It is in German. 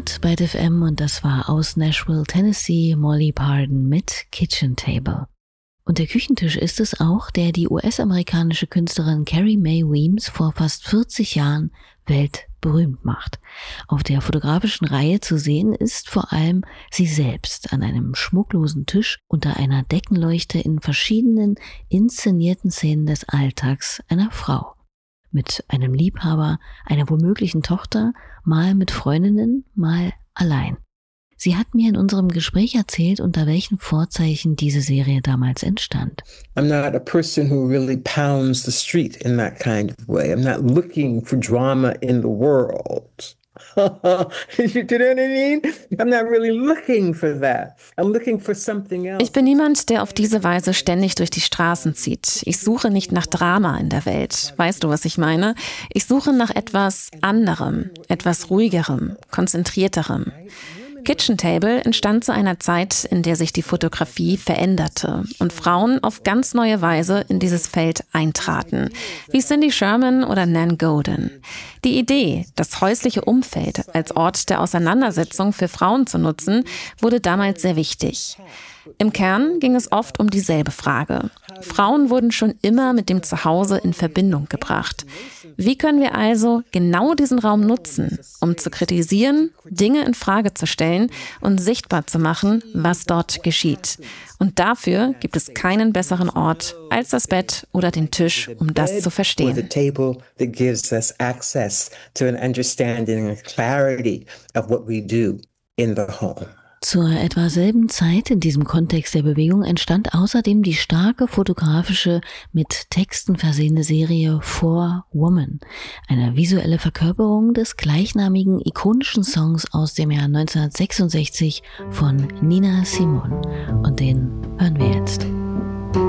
gehört bei DFM und das war aus Nashville, Tennessee, Molly Pardon mit Kitchen Table. Und der Küchentisch ist es auch, der die US-amerikanische Künstlerin Carrie Mae Weems vor fast 40 Jahren weltberühmt macht. Auf der fotografischen Reihe zu sehen ist vor allem sie selbst an einem schmucklosen Tisch unter einer Deckenleuchte in verschiedenen inszenierten Szenen des Alltags einer Frau. Mit einem Liebhaber, einer womöglichen Tochter, mal mit Freundinnen, mal allein. Sie hat mir in unserem Gespräch erzählt, unter welchen Vorzeichen diese Serie damals entstand. I'm not a person who really pounds the street in that kind of way. I'm not looking for drama in the world. You know what I mean? I'm not really looking for that. I'm looking for something else. Ich bin niemand, der auf diese Weise ständig durch die Straßen zieht. Ich suche nicht nach Drama in der Welt. Weißt du, was ich meine? Ich suche nach etwas anderem, etwas ruhigerem, konzentrierterem. Kitchen Table entstand zu einer Zeit, in der sich die Fotografie veränderte und Frauen auf ganz neue Weise in dieses Feld eintraten, wie Cindy Sherman oder Nan Goldin. Die Idee, das häusliche Umfeld als Ort der Auseinandersetzung für Frauen zu nutzen, wurde damals sehr wichtig. Im Kern ging es oft um dieselbe Frage. Frauen wurden schon immer mit dem Zuhause in Verbindung gebracht. Wie können wir also genau diesen Raum nutzen, um zu kritisieren, Dinge in Frage zu stellen und sichtbar zu machen, was dort geschieht? Und dafür gibt es keinen besseren Ort als das Bett oder den Tisch, um das zu verstehen. Zur etwa selben Zeit in diesem Kontext der Bewegung entstand außerdem die starke fotografische, mit Texten versehene Serie For Woman, eine visuelle Verkörperung des gleichnamigen ikonischen Songs aus dem Jahr 1966 von Nina Simone.